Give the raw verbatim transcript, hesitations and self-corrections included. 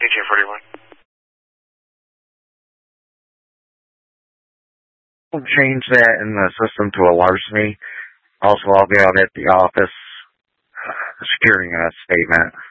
eighteen forty-one. We'll change that in the system to a larceny. Also, I'll be out at the office uh, securing a statement.